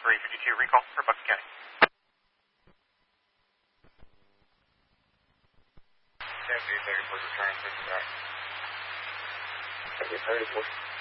352 recall for Bucks County. Deputy 34 returning 6 back. Deputy 34.